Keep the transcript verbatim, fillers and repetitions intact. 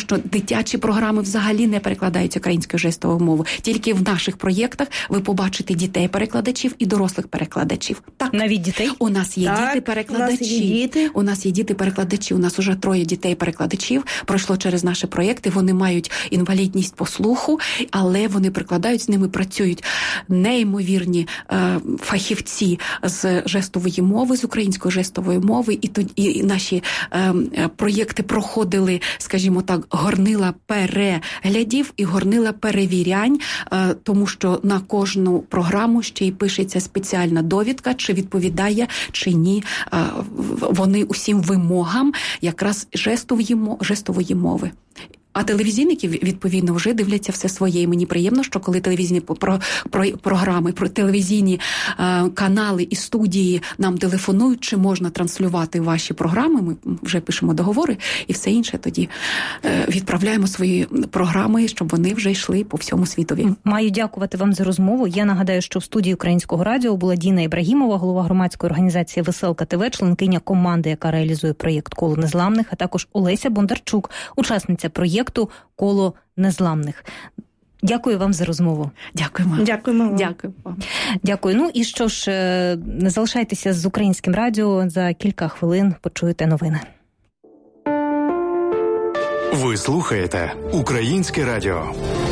що дитячі програми взагалі не перекладаються українською жестовою мовою. Тільки в наших проєктах ви побачите дітей-перекладачів і дорослих перекладачів. Так. Навіть дітей? У нас є так, діти-перекладачі. У нас є діти. У нас є діти-перекладачі. У нас уже троє дітей-перекладачів пройшло через наші проєкти. Вони мають інвалідність по слуху, але вони перекладають, з ними працюють неймовірні е, фахівці з жестової мови, з української жестової мови. І, тоді, і наші е, проєкти проходили, скажімо так, горнила переглядів і горнила перевірянь, е, тому що на кожну програму ще й пишеться спеціальна довідка, чи відповідає, чи ні е, вони усім вимогам якраз жестової, жестової мови. А телевізійники, відповідно, вже дивляться все своє. І мені приємно, що коли телевізійні про, про, програми, про телевізійні е, канали і студії нам телефонують, чи можна транслювати ваші програми, ми вже пишемо договори і все інше, тоді е, відправляємо свої програми, щоб вони вже йшли по всьому світові. Маю дякувати вам за розмову. Я нагадаю, що в студії Українського радіо була Діна Ібрагімова, голова громадської організації «Веселка ТВ», членкиня команди, яка реалізує проєкт «Коло незламних», а також Олеся Бондарчук, учасниця проєкту «Коло незламних». Дякую вам за розмову. Дякуємо. Дякуємо вам. Дякую вам. Дякую. Ну і що ж, не залишайтеся з Українським радіо. За кілька хвилин почуєте новини. Ви слухаєте Українське радіо.